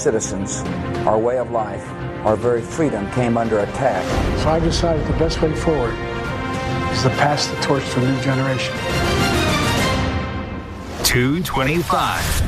citizens, our way of life, our very freedom came under attack. So I decided the best way forward is to pass the torch to a new generation. 225.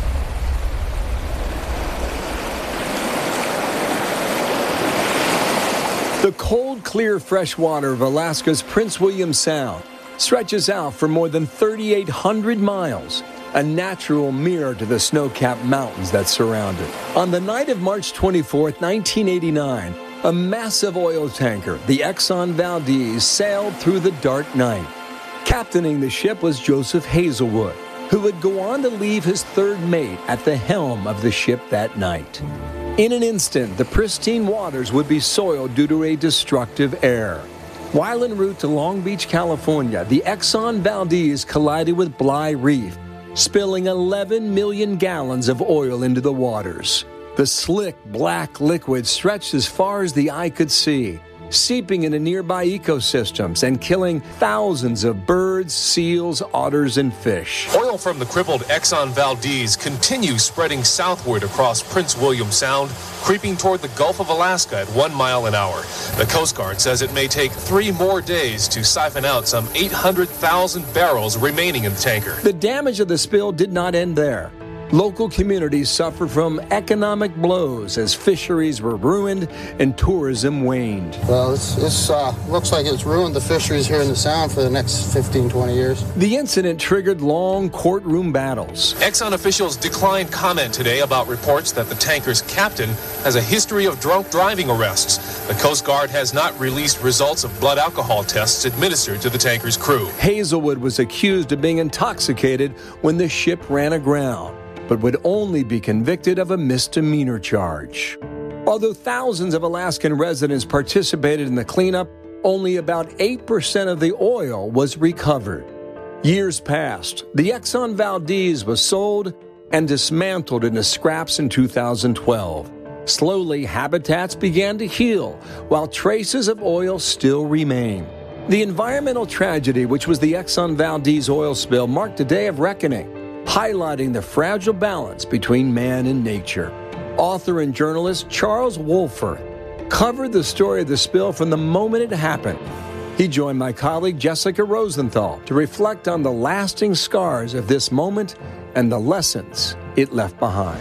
The cold, clear freshwater of Alaska's Prince William Sound stretches out for more than 3,800 miles, a natural mirror to the snow-capped mountains that surround it. On the night of March 24, 1989, a massive oil tanker, the Exxon Valdez, sailed through the dark night. Captaining the ship was Joseph Hazelwood, who would go on to leave his third mate at the helm of the ship that night. In an instant, the pristine waters would be soiled due to a destructive air. While en route to Long Beach, California, the Exxon Valdez collided with Bligh Reef, spilling 11 million gallons of oil into the waters. The slick, black liquid stretched as far as the eye could see, seeping into nearby ecosystems and killing thousands of birds, seals, otters, and fish. Oil from the crippled Exxon Valdez continues spreading southward across Prince William Sound, creeping toward the Gulf of Alaska at 1 mile an hour. The Coast Guard says it may take 3 more days to siphon out some 800,000 barrels remaining in the tanker. The damage of the spill did not end there. Local communities suffered from economic blows as fisheries were ruined and tourism waned. Well, this looks like it's ruined the fisheries here in the Sound for the next 15, 20 years. The incident triggered long courtroom battles. Exxon officials declined comment today about reports that the tanker's captain has a history of drunk driving arrests. The Coast Guard has not released results of blood alcohol tests administered to the tanker's crew. Hazelwood was accused of being intoxicated when the ship ran aground, but would only be convicted of a misdemeanor charge. Although thousands of Alaskan residents participated in the cleanup, only about 8% of the oil was recovered. Years passed. The Exxon Valdez was sold and dismantled into scraps in 2012. Slowly, habitats began to heal, while traces of oil still remain. The environmental tragedy, which was the Exxon Valdez oil spill, marked a day of reckoning, highlighting the fragile balance between man and nature. Author and journalist Charles Wohlforth covered the story of the spill from the moment it happened. He joined my colleague Jessica Rosenthal to reflect on the lasting scars of this moment and the lessons it left behind.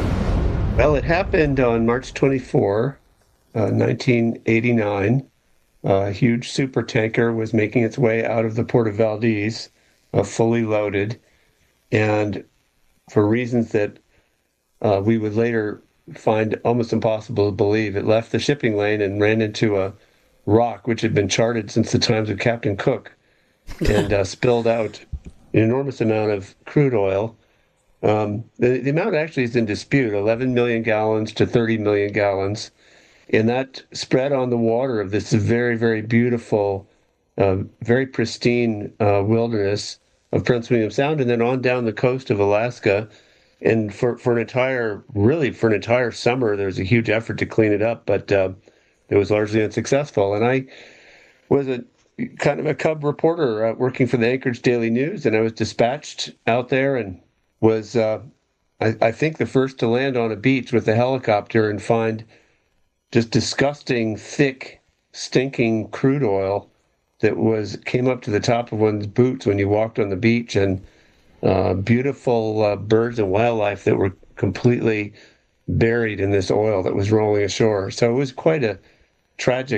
Well, it happened on March 24, 1989. A huge supertanker was making its way out of the port of Valdez, fully loaded. And for reasons that we would later find almost impossible to believe, it left the shipping lane and ran into a rock which had been charted since the times of Captain Cook and spilled out an enormous amount of crude oil. The amount actually is in dispute, 11 million gallons to 30 million gallons. And that spread on the water of this very, very beautiful, very pristine wilderness of Prince William Sound, and then on down the coast of Alaska. And for an entire summer, there was a huge effort to clean it up, but it was largely unsuccessful. And I was a kind of a cub reporter working for the Anchorage Daily News, and I was dispatched out there and was, I think, the first to land on a beach with a helicopter and find just disgusting, thick, stinking crude oil that came up to the top of one's boots when you walked on the beach, and beautiful birds and wildlife that were completely buried in this oil that was rolling ashore. So it was quite a tragic